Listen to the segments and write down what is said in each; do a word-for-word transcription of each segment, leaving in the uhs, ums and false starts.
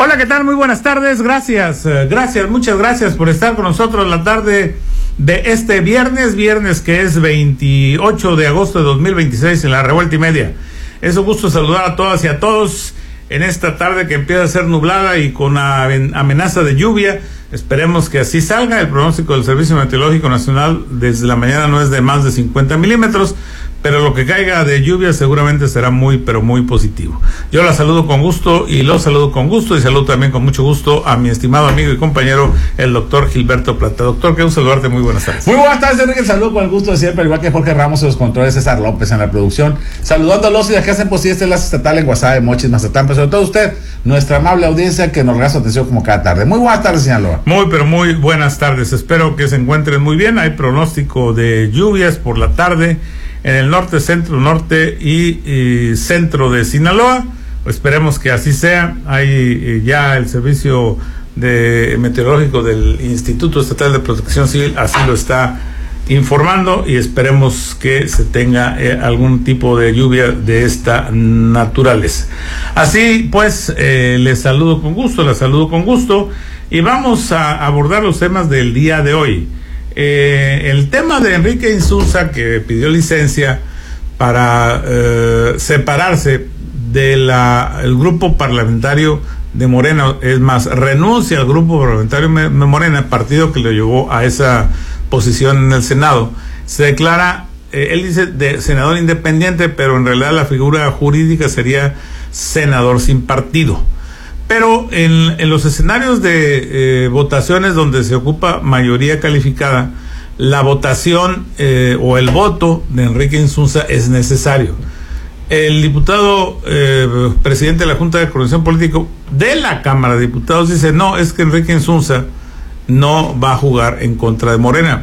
Hola, ¿qué tal? Muy buenas tardes, gracias, eh, gracias, muchas gracias por estar con nosotros la tarde de este viernes, viernes que es veintiocho de agosto de dos mil veintiséis en la Revuelta y Media. Es un gusto saludar a todas y a todos en esta tarde que empieza a ser nublada y con amenaza de lluvia. Esperemos que así salga. El pronóstico del Servicio Meteorológico Nacional desde la mañana no es de más de cincuenta milímetros, pero lo que caiga de lluvia seguramente será muy, pero muy positivo. Yo la saludo con gusto y los saludo con gusto y saludo también con mucho gusto a mi estimado amigo y compañero, el doctor Gilberto Plata. Doctor, qué gusto saludarte, muy buenas tardes. Muy buenas tardes, Enrique, saludo con el gusto de siempre, al igual que Jorge Ramos en los controles, César López en la producción, saludándolos y de que hacen posible este enlace estatal en Guasave, Mochis, Mazatlán, pero sobre todo usted, nuestra amable audiencia que nos regala su atención como cada tarde. Muy buenas tardes, Sinaloa. Muy, pero muy buenas tardes, espero que se encuentren muy bien. Hay pronóstico de lluvias por la tarde en el norte, centro, norte y, y centro de Sinaloa. Esperemos que así sea. Hay eh, ya el servicio de meteorológico del Instituto Estatal de Protección Civil así lo está informando y esperemos que se tenga eh, algún tipo de lluvia de esta naturaleza. Así pues, eh, les saludo con gusto, les saludo con gusto y vamos a abordar los temas del día de hoy. Eh, el tema de Enrique Insunza, que pidió licencia para eh, separarse del grupo parlamentario de Morena, es más, renuncia al grupo parlamentario de Morena, partido que lo llevó a esa posición en el Senado. Se declara, eh, él dice de senador independiente, pero en realidad la figura jurídica sería senador sin partido. Pero en, en los escenarios de eh, votaciones donde se ocupa mayoría calificada, la votación eh, o el voto de Enrique Insunza es necesario. El diputado eh, presidente de la Junta de Coordinación Política de la Cámara de Diputados dice, no, es que Enrique Insunza no va a jugar en contra de Morena.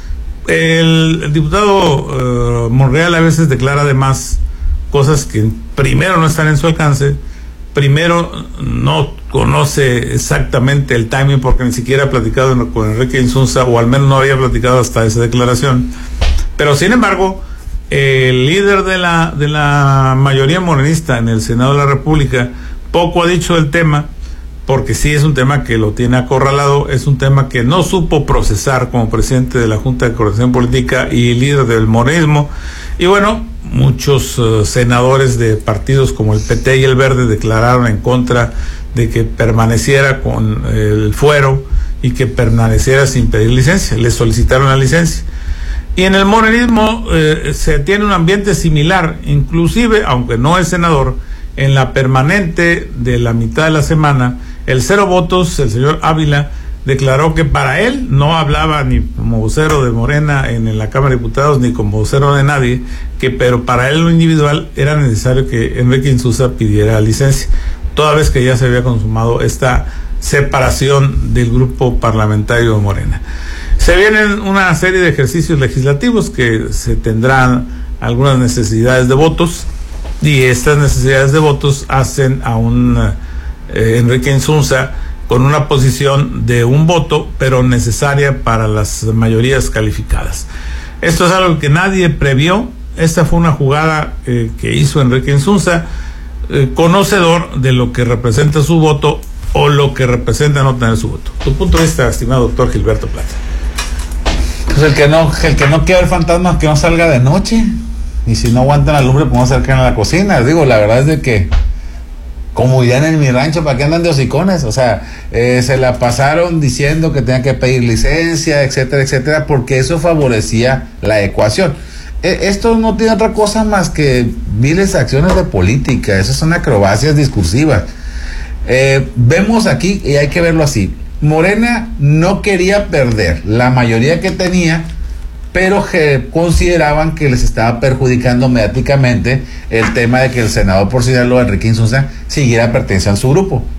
El, el diputado eh, Monreal a veces declara además cosas que primero no están en su alcance, primero no conoce exactamente el timing porque ni siquiera ha platicado con Enrique Insunza, o al menos no había platicado hasta esa declaración. Pero sin embargo, el líder de la de la mayoría morenista en el Senado de la República poco ha dicho del tema, porque sí es un tema que lo tiene acorralado, es un tema que no supo procesar como presidente de la Junta de Coordinación Política y líder del morenismo. Y bueno, muchos uh, senadores de partidos como el P T y el Verde declararon en contra de que permaneciera con el fuero y que permaneciera sin pedir licencia. Le solicitaron la licencia. Y en el morenismo eh, se tiene un ambiente similar, inclusive, aunque no es senador, en la permanente de la mitad de la semana, el cero votos, el señor Ávila, declaró que para él no hablaba ni como vocero de Morena en, en la Cámara de Diputados ni como vocero de nadie, que pero para él lo individual era necesario que Enrique Insunza pidiera licencia, toda vez que ya se había consumado esta separación del grupo parlamentario de Morena. Se vienen una serie de ejercicios legislativos que se tendrán algunas necesidades de votos, y estas necesidades de votos hacen a un eh, Enrique Insunza con una posición de un voto, pero necesaria para las mayorías calificadas. Esto es algo que nadie previó. Esta fue una jugada eh, que hizo Enrique Insunza, eh, conocedor de lo que representa su voto o lo que representa no tener su voto. Tu punto de vista, estimado doctor Gilberto Plata. Pues el que no, el que no quiera ver fantasmas, que no salga de noche. Y si no aguantan la lumbre, pues no se acercan a la cocina. Digo, la verdad es de que, como dirían en mi rancho, ¿para qué andan de hocicones? O sea, eh, se la pasaron diciendo que tenían que pedir licencia, etcétera, etcétera, porque eso favorecía la ecuación. Eh, esto no tiene otra cosa más que miles de acciones de política. Esas son acrobacias discursivas. Eh, vemos aquí, y hay que verlo así, Morena no quería perder la mayoría que tenía, pero que consideraban que les estaba perjudicando mediáticamente el tema de que el senador por Sinaloa, Enrique Insunza, siguiera perteneciendo a su grupo.